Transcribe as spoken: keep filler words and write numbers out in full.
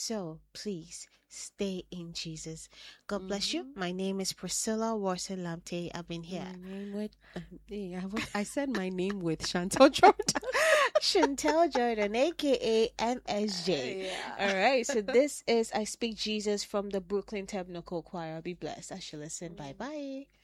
So please stay in Jesus. God bless you. Mhm. My name is Priscilla Warson Lamte. I've been here. My name with uh, yeah, I, was, I said my name with Chantal Jordan. Chantel Jordan, aka M S J. Yeah. All right. So this is I Speak Jesus from the Brooklyn Tabernacle Choir. Be blessed as you listen. Bye bye.